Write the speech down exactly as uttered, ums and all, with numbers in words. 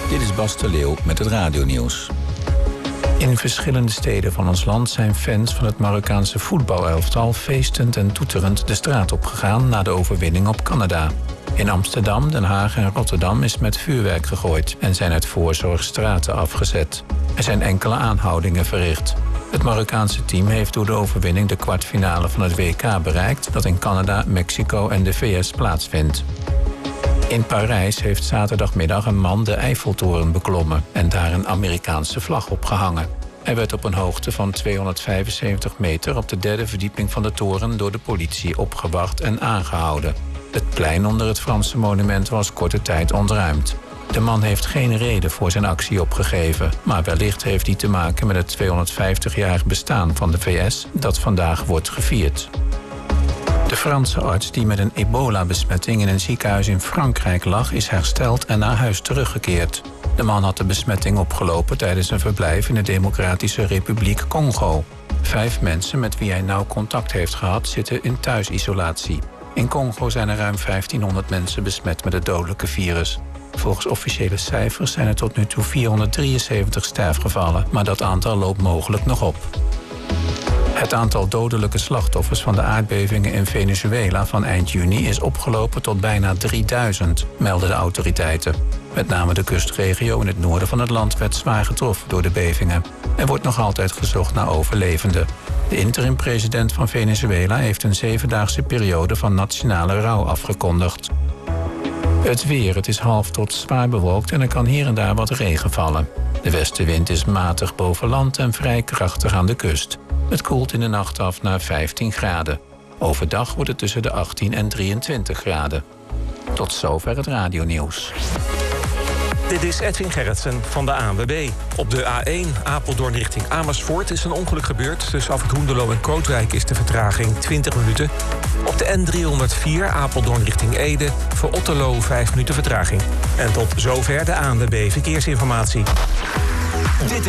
Dit is Bas de Leeuw met het radionieuws. In verschillende steden van ons land zijn fans van het Marokkaanse voetbalelftal feestend en toeterend de straat opgegaan na de overwinning op Canada. In Amsterdam, Den Haag en Rotterdam is met vuurwerk gegooid en zijn uit voorzorg straten afgezet. Er zijn enkele aanhoudingen verricht. Het Marokkaanse team heeft door de overwinning de kwartfinale van het W K bereikt dat in Canada, Mexico en de V S plaatsvindt. In Parijs heeft zaterdagmiddag een man de Eiffeltoren beklommen en daar een Amerikaanse vlag opgehangen. Hij werd op een hoogte van tweehonderdvijfenzeventig meter op de derde verdieping van de toren door de politie opgewacht en aangehouden. Het plein onder het Franse monument was korte tijd ontruimd. De man heeft geen reden voor zijn actie opgegeven, maar wellicht heeft die te maken met het tweehonderdvijftigjarig bestaan van de V S dat vandaag wordt gevierd. De Franse arts die met een ebola-besmetting in een ziekenhuis in Frankrijk lag, is hersteld en naar huis teruggekeerd. De man had de besmetting opgelopen tijdens een verblijf in de Democratische Republiek Congo. Vijf mensen met wie hij nauw contact heeft gehad zitten in thuisisolatie. In Congo zijn er ruim vijftienhonderd mensen besmet met het dodelijke virus. Volgens officiële cijfers zijn er tot nu toe vierhonderddrieënzeventig sterfgevallen, maar dat aantal loopt mogelijk nog op. Het aantal dodelijke slachtoffers van de aardbevingen in Venezuela van eind juni is opgelopen tot bijna drieduizend, melden de autoriteiten. Met name de kustregio in het noorden van het land werd zwaar getroffen door de bevingen. Er wordt nog altijd gezocht naar overlevenden. De interim-president van Venezuela heeft een zevendaagse periode van nationale rouw afgekondigd. Het weer, het is half tot zwaar bewolkt en er kan hier en daar wat regen vallen. De westenwind is matig boven land en vrij krachtig aan de kust. Het koelt in de nacht af naar vijftien graden. Overdag wordt het tussen de achttien en drieëntwintig graden. Tot zover het radionieuws. Dit is Edwin Gerritsen van de A N W B. Op de A één Apeldoorn richting Amersfoort is een ongeluk gebeurd. Tussen Afrit Hoenderloo en Kootwijk is de vertraging twintig minuten. Op de N driehonderdvier Apeldoorn richting Ede voor Otterlo vijf minuten vertraging. En tot zover de A N W B Verkeersinformatie. Dit